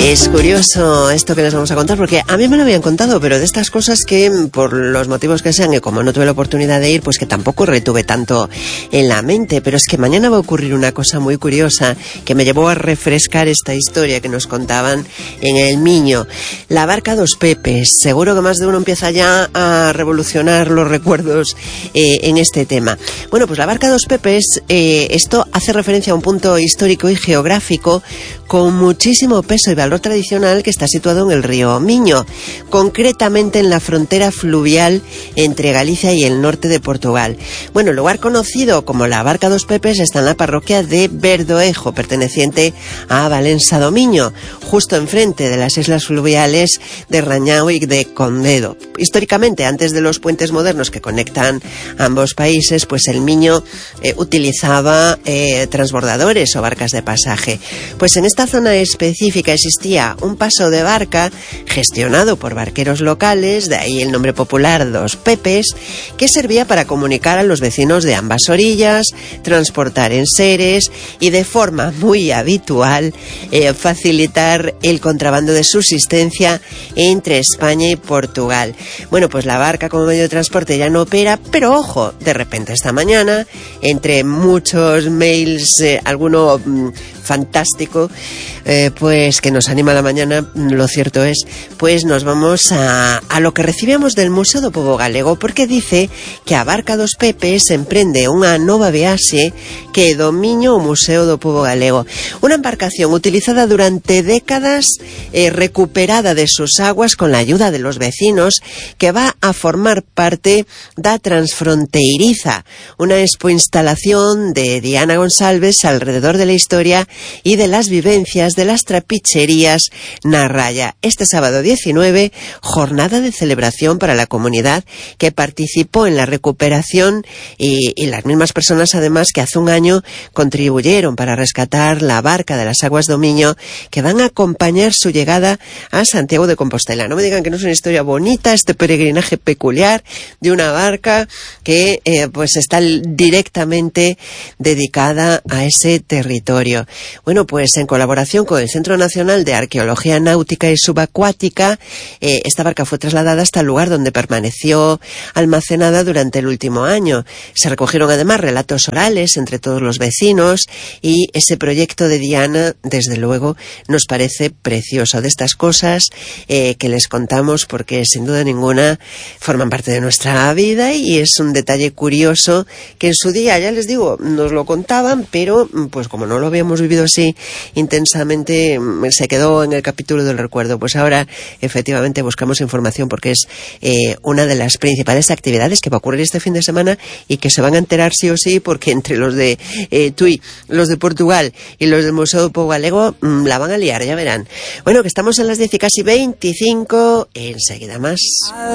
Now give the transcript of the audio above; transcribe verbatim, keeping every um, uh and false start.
Es curioso esto que les vamos a contar, porque a mí me lo habían contado, pero de estas cosas que, por los motivos que sean, y como no tuve la oportunidad de ir, pues que tampoco retuve tanto en la mente. Pero es que mañana va a ocurrir una cosa muy curiosa que me llevó a refrescar esta historia que nos contaban en El Miño. La barca Dos Pepes. Seguro que más de uno empieza ya a revolucionar los recuerdos eh, en este tema. Bueno, pues la barca Dos Pepes, eh, esto hace referencia a un punto histórico y geográfico con muchísimo peso y valor tradicional que está situado en el río Miño, concretamente en la frontera fluvial entre Galicia y el norte de Portugal. Bueno, el lugar conocido como la barca Dos Pepes está en la parroquia de Berdoejo, perteneciente a Valença do Miño, justo enfrente de las islas fluviales de Rañao y de Condedo. Históricamente, antes de los puentes modernos que conectan ambos países, pues el Miño eh, utilizaba eh, transbordadores o barcas de pasaje. Pues en esta zona específica existía un paso de barca gestionado por barqueros locales, de ahí el nombre popular Dos Pepes, que servía para comunicar a los vecinos de ambas orillas, transportar enseres y de forma muy habitual eh, facilitar el contrabando de subsistencia entre España y Portugal. Bueno, pues la barca como medio de transporte ya no opera, pero ojo, de repente esta mañana, entre muchos mails, eh, alguno mmm, fantástico, eh, pues que nos anima la mañana, lo cierto es, pues nos vamos a, a lo que recibimos del Museo do Pobo Galego, porque dice que a barca Dos Pepes emprende unha nova viaxe que do Miño ao Museo do Pobo Galego, unha embarcación utilizada durante décadas, eh, recuperada de sus aguas con la ayuda de los vecinos, que va a formar parte da Transfronteiriza, una expoinstalación de Diana González alrededor de la historia y de las vivencias de las trapicherías na raya. Este sábado diecinueve, jornada de celebración para la comunidad que participó en la recuperación y, y las mismas personas además que hace un año contribuyeron para rescatar la barca de las aguas do Miño, que van a acompañar su llegada a Santiago de Compostela. No me digan que no es una historia bonita, este peregrinaje peculiar de una barca que eh, pues está directamente dedicada a ese territorio. Bueno, pues en colaboración con el Centro Nacional de Arqueología Náutica y Subacuática, eh, esta barca fue trasladada hasta el lugar donde permaneció almacenada durante el último año. Se recogieron además relatos orales entre todos los vecinos y ese proyecto de Diana, desde luego, nos parece precioso. De estas cosas eh, que les contamos porque sin duda ninguna forman parte de nuestra vida y es un detalle curioso que en su día, ya les digo, nos lo contaban, pero pues como no lo habíamos vivido así intensamente, se quedó en el capítulo del recuerdo. Pues ahora efectivamente buscamos información porque es eh, una de las principales actividades que va a ocurrir este fin de semana y que se van a enterar sí o sí, porque entre los de eh, Tui, los de Portugal y los del Museo do Pobo Galego mmm, la van a liar, ya verán. Bueno, que estamos en las diez y casi veinticinco, enseguida más.